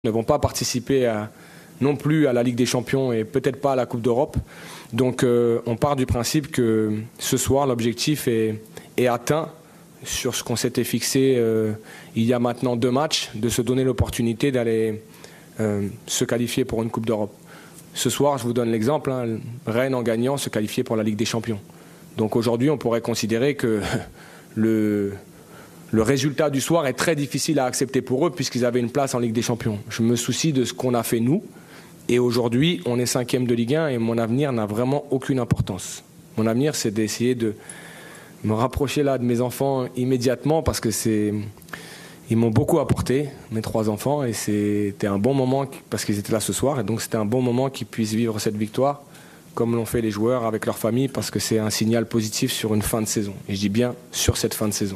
ne vont pas participer non plus à la Ligue des Champions et peut-être pas à la Coupe d'Europe. Donc on part du principe que ce soir, l'objectif est atteint sur ce qu'on s'était fixé il y a maintenant 2 matchs, de se donner l'opportunité d'aller se qualifier pour une Coupe d'Europe. Ce soir, je vous donne l'exemple, Rennes en gagnant se qualifiait pour la Ligue des Champions. Donc aujourd'hui, on pourrait considérer que le résultat du soir est très difficile à accepter pour eux puisqu'ils avaient une place en Ligue des Champions. Je me soucie de ce qu'on a fait nous. Et aujourd'hui, on est 5e de Ligue 1 et mon avenir n'a vraiment aucune importance. Mon avenir, c'est d'essayer de me rapprocher là de mes enfants immédiatement parce que ils m'ont beaucoup apporté, mes 3 enfants, et c'était un bon moment parce qu'ils étaient là ce soir. Et donc c'était un bon moment qu'ils puissent vivre cette victoire comme l'ont fait les joueurs avec leur famille parce que c'est un signal positif sur une fin de saison. Et je dis bien sur cette fin de saison.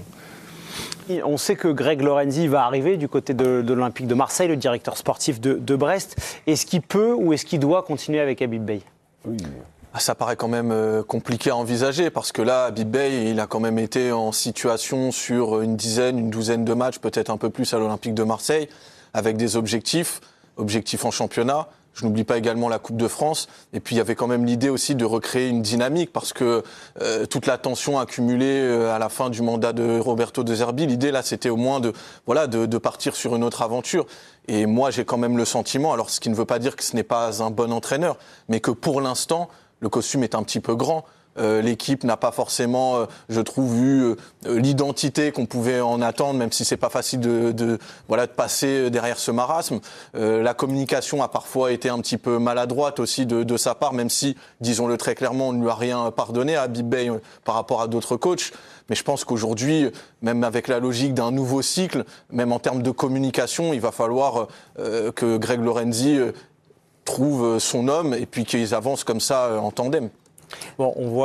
On sait que Greg Lorenzi va arriver du côté de l'Olympique de Marseille, le directeur sportif de Brest. Est-ce qu'il peut ou est-ce qu'il doit continuer avec Habib Beye ? Oui. Ça paraît quand même compliqué à envisager parce que là, Habib Beye, il a quand même été en situation sur une douzaine de matchs, peut-être un peu plus à l'Olympique de Marseille, avec des objectifs en championnat. Je n'oublie pas également la Coupe de France. Et puis, il y avait quand même l'idée aussi de recréer une dynamique parce que toute la tension accumulée à la fin du mandat de Roberto De Zerbi, l'idée, là, c'était au moins de partir sur une autre aventure. Et moi, j'ai quand même le sentiment, alors ce qui ne veut pas dire que ce n'est pas un bon entraîneur, mais que pour l'instant, le costume est un petit peu grand. L'équipe n'a pas forcément, je trouve, eu l'identité qu'on pouvait en attendre, même si c'est pas facile de passer derrière ce marasme. La communication a parfois été un petit peu maladroite aussi de sa part, même si, disons-le très clairement, on ne lui a rien pardonné à Habib Beye par rapport à d'autres coachs. Mais je pense qu'aujourd'hui, même avec la logique d'un nouveau cycle, même en termes de communication, il va falloir que Greg Lorenzi trouve son homme et puis qu'ils avancent comme ça en tandem. Bon, on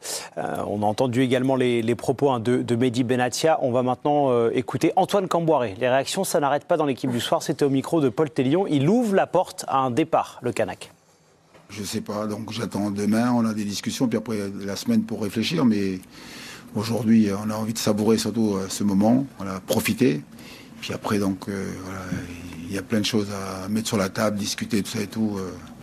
a entendu également les propos de Mehdi Benatia. On va maintenant écouter Antoine Camboiré. Les réactions, ça n'arrête pas dans l'équipe du soir. C'était au micro de Paul Télion. Il ouvre la porte à un départ, le Canac. Je ne sais pas, donc j'attends demain. On a des discussions, puis après la semaine pour réfléchir. Mais aujourd'hui, on a envie de savourer surtout ce moment. Voilà, profiter. Puis après, donc, il y a plein de choses à mettre sur la table, discuter, tout ça et tout.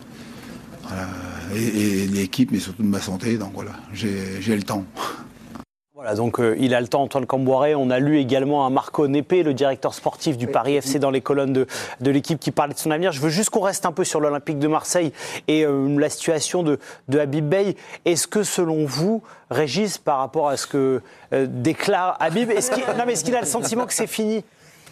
Voilà. Et l'équipe, mais surtout de ma santé, donc voilà, j'ai le temps. Voilà, donc il a le temps, Antoine Camboiré. On a lu également un Marco Népé, le directeur sportif du Paris FC, dans les colonnes de l'équipe qui parlait de son avenir. Je veux juste qu'on reste un peu sur l'Olympique de Marseille et la situation de Habib Beye. Est-ce que, selon vous, Régis, par rapport à ce que déclare Habib, est-ce qu'il a le sentiment que c'est fini ?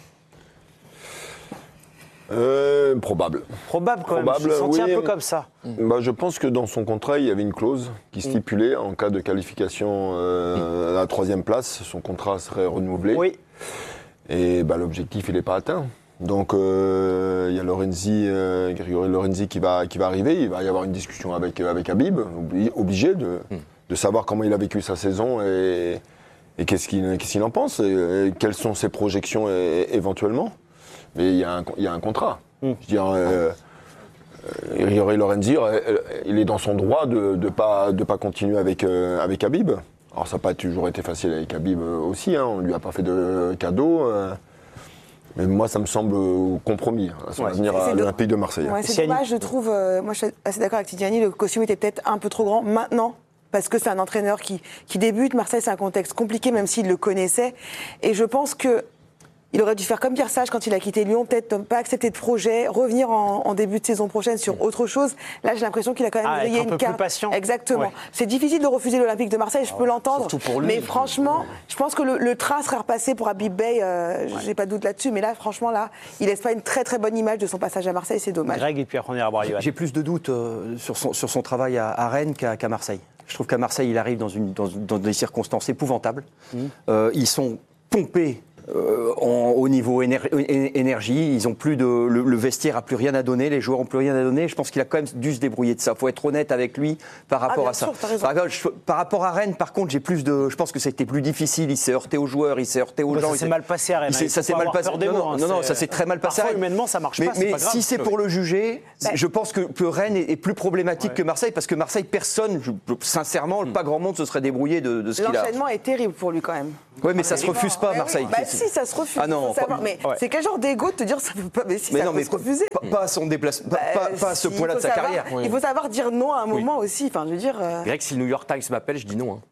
Probable. Probable quand même, je me sentis un peu comme ça. Je pense que dans son contrat, il y avait une clause qui stipulait, en cas de qualification à la 3e place, son contrat serait renouvelé. Oui. Et l'objectif, il n'est pas atteint. Donc il y a Grégory Lorenzi qui va arriver. Il va y avoir une discussion avec Habib, obligé de savoir comment il a vécu sa saison et qu'est-ce qu'il en pense, et quelles sont ses projections éventuellement. Mais il y a un contrat. Je veux dire, Grégory Lorenzi, il est dans son droit de pas continuer avec Habib. Alors ça n'a pas toujours été facile avec Habib aussi, on ne lui a pas fait de cadeau. Mais moi, ça me semble compromis à son avenir à l'Olympique de Marseille. Ouais, c'est dommage, je trouve. Moi, je suis assez d'accord avec Tidiane, le costume était peut-être un peu trop grand maintenant. Parce que c'est un entraîneur qui débute. Marseille, c'est un contexte compliqué, même s'il le connaissait. Et je pense que il aurait dû faire comme Pierre Sage quand il a quitté Lyon, peut-être ne pas accepter de projet, revenir en début de saison prochaine sur autre chose. Là, j'ai l'impression qu'il a quand même grillé une carte. Plus patient. Exactement. Ouais. C'est difficile de refuser l'Olympique de Marseille, je peux l'entendre. Pour lui, mais franchement, je pense que le train serait repassé pour Habib Beye. J'ai pas de doute là-dessus. Mais là, franchement, il laisse pas une très très bonne image de son passage à Marseille. C'est dommage. Greg, et puis après on ira voir Yoann. J'ai plus de doutes sur son travail à Rennes qu'à Marseille. Je trouve qu'à Marseille, il arrive dans des circonstances épouvantables. Ils sont pompés. Au niveau énergie, ils ont plus le vestiaire a plus rien à donner, les joueurs ont plus rien à donner. Je pense qu'il a quand même dû se débrouiller de ça. Faut être honnête avec lui par rapport à ça. Par rapport à Rennes, par contre, je pense que c'était plus difficile. Il s'est heurté aux joueurs, il s'est heurté aux gens. Ça s'est mal passé à Rennes. Ça s'est mal passé. Non, ça s'est très mal passé. Parfois, humainement, ça marche pas. Mais si c'est pour le juger, je pense que Rennes est plus problématique que Marseille, parce que Marseille, sincèrement, pas grand monde se serait débrouillé de ce qu'il a. L'enchaînement est terrible pour lui quand même. Oui, mais ça se refuse pas, Marseille. si, ça se refuse. Ah non, mais c'est quel genre d'ego de te dire ça ne peut pas. Mais si, ça peut se refuser. Pas à son déplacement, pas à ce point-là de sa carrière. Il faut savoir dire non à un moment aussi. Enfin, je veux dire. C'est vrai que si le New York Times m'appelle, je dis non. Hein.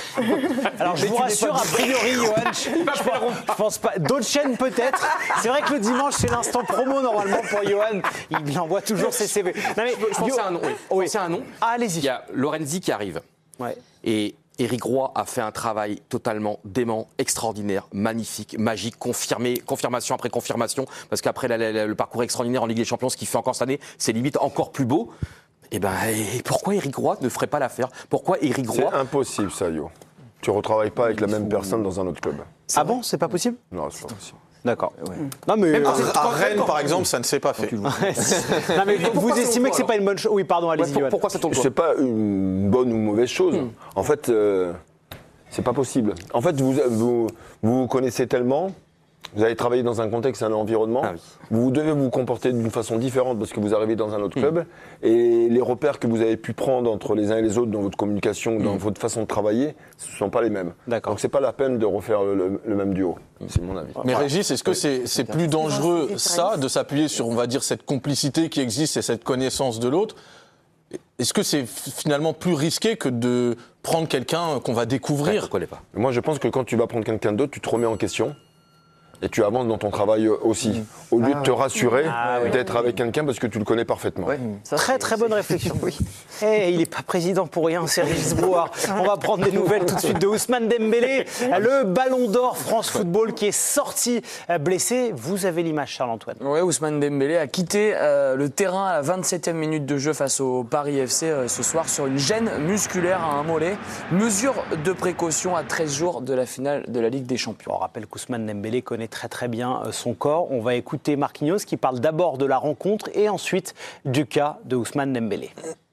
Alors je vous rassure, a priori, Johan, je pense pas. D'autres chaînes peut-être. C'est vrai que le dimanche, c'est l'instant promo normalement pour Johan. Il envoie toujours ses CV. Non, mais, je pense à un nom. Oui. C'est un nom. Ah, allez-y. Il y a Lorenzi qui arrive. Ouais. Et Éric Roy a fait un travail totalement dément, extraordinaire, magnifique, magique, confirmation après confirmation. Parce qu'après le parcours extraordinaire en Ligue des Champions, ce qu'il fait encore cette année, c'est limite encore plus beau. Et pourquoi Éric Roy ne ferait pas l'affaire? Pourquoi Éric Roy? C'est impossible, ça, Yo. Tu ne retravailles pas avec la même personne dans un autre club. Ah bon, c'est pas possible? Non, c'est pas possible. D'accord. Non, mais à Rennes, par exemple, ça ne s'est pas fait. Non, mais vous estimez que c'est pas une bonne chose? Oui, pardon, allez-y. Pourquoi ça tombe? C'est pas une bonne ou mauvaise chose. En fait, c'est pas possible. En fait, vous connaissez tellement. Vous avez travaillé dans un contexte, un environnement. Ah oui. Vous devez vous comporter d'une façon différente parce que vous arrivez dans un autre club. Et les repères que vous avez pu prendre entre les uns et les autres dans votre communication, dans votre façon de travailler, ce ne sont pas les mêmes. D'accord. Donc c'est pas la peine de refaire le même duo. C'est mon avis. Mais Régis, est-ce que c'est plus dangereux, ça, de s'appuyer sur, on va dire, cette complicité qui existe et cette connaissance de l'autre? Est-ce que c'est finalement plus risqué que de prendre quelqu'un qu'on va découvrir? Je ne connais pas. Moi, je pense que quand tu vas prendre quelqu'un d'autre, tu te remets en question. Et tu avances dans ton travail aussi, au lieu de te rassurer d'être avec quelqu'un parce que tu le connais parfaitement. Très très bonne réflexion. Oui. Il n'est pas président pour rien, c'est Régis Brouard. On va prendre des nouvelles tout de suite de Ousmane Dembélé, le Ballon d'Or France Football qui est sorti blessé. Vous avez l'image, Charles-Antoine. Oui, Ousmane Dembélé a quitté le terrain à la 27e minute de jeu face au Paris FC ce soir sur une gêne musculaire à un mollet. Mesure de précaution à 13 jours de la finale de la Ligue des Champions. On rappelle qu'Ousmane Dembélé connaît très très bien son corps. On va écouter Marquinhos qui parle d'abord de la rencontre et ensuite du cas de Ousmane Dembélé.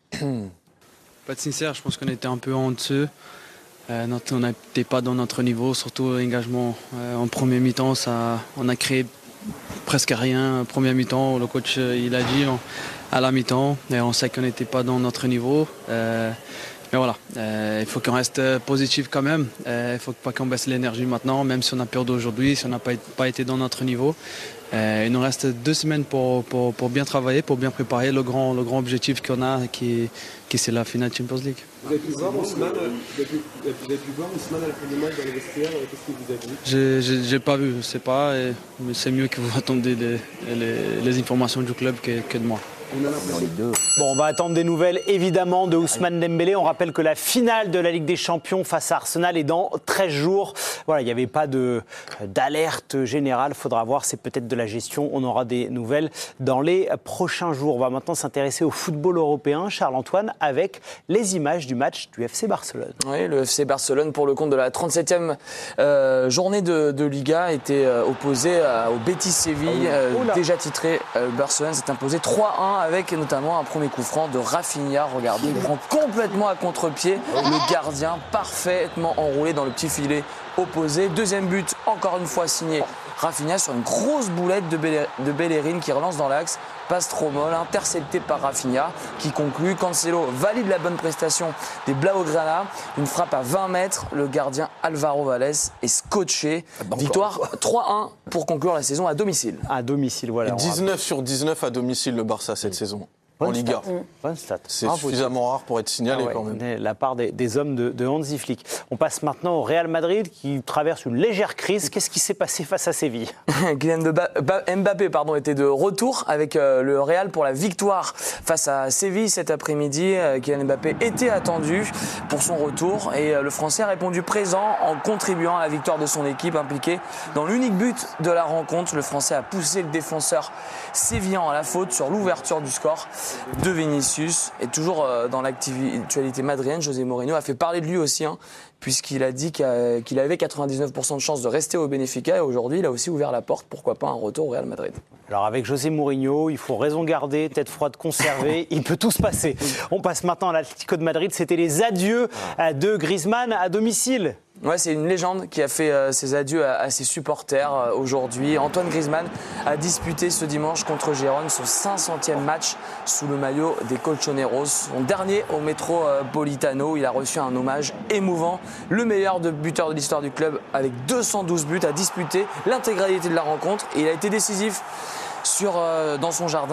Pas être sincère, je pense qu'on était un peu en dessous. On n'était pas dans notre niveau, surtout l'engagement en premier mi-temps. On a créé presque rien en premier mi-temps. Le coach il a dit à la mi-temps et on sait qu'on n'était pas dans notre niveau. Mais voilà, il faut qu'on reste positif quand même. Il ne faut pas qu'on baisse l'énergie maintenant, même si on a perdu aujourd'hui, si on n'a pas été dans notre niveau. Il nous reste 2 semaines pour bien travailler, pour bien préparer le grand objectif qu'on a, qui c'est la finale Champions League. Vous avez pu voir Ousmane à la fin du match dans les vestiaires? Qu'est-ce que vous avez vu? J'ai pas vu, je ne sais pas, mais c'est mieux que vous attendiez les informations du club que de moi. Bon, on va attendre des nouvelles évidemment de Ousmane Dembélé. On rappelle que la finale de la Ligue des Champions face à Arsenal est dans 13 jours. Voilà, il n'y avait pas d'alerte générale. Il faudra voir, c'est peut-être de la gestion. On aura des nouvelles dans les prochains jours. On va maintenant s'intéresser au football européen, Charles-Antoine, avec les images du match du FC Barcelone. Oui, le FC Barcelone, pour le compte de la 37e journée de Liga, était opposé au Betis Séville, déjà titré. Barcelone s'est imposé 3-1 avec notamment un premier coup franc de Rafinha. Regardez, il prend complètement à contre-pied le gardien, parfaitement enroulé dans le petit filet opposé. Deuxième but, encore une fois signé Rafinha sur une grosse boulette de Bellerin qui relance dans l'axe. Passe trop molle, intercepté par Rafinha qui conclut. Cancelo valide la bonne prestation des Blaugrana. Une frappe à 20 mètres. Le gardien Álvaro Valles est scotché. Victoire 3-1 pour conclure la saison à domicile. À domicile, voilà. 19 sur 19 à domicile le Barça cette saison. En Liga. C'est suffisamment rare pour être signalé quand même. La part des hommes de Hansi Flick. On passe maintenant au Real Madrid qui traverse une légère crise. Qu'est-ce qui s'est passé face à Séville? Kylian Mbappé était de retour avec le Real pour la victoire face à Séville cet après-midi. Kylian Mbappé était attendu pour son retour et le Français a répondu présent en contribuant à la victoire de son équipe impliquée dans l'unique but de la rencontre. Le Français a poussé le défenseur sévillan à la faute sur l'ouverture du score de Vinicius. Et toujours dans l'actualité madrienne, José Mourinho a fait parler de lui aussi, puisqu'il a dit qu'il avait 99% de chances de rester au Benfica et aujourd'hui il a aussi ouvert la porte, pourquoi pas un retour au Real Madrid. Alors avec José Mourinho, il faut raison garder, tête froide conservée, il peut tout se passer. On passe maintenant à l'Atlético de Madrid, c'était les adieux de Griezmann à domicile. Ouais, c'est une légende qui a fait ses adieux à ses supporters aujourd'hui. Antoine Griezmann a disputé ce dimanche contre Gérone son 500e match sous le maillot des Colchoneros. Son dernier au Metropolitano. Il a reçu un hommage émouvant. Le meilleur buteur de l'histoire du club avec 212 buts, a disputé l'intégralité de la rencontre et il a été décisif dans son jardin.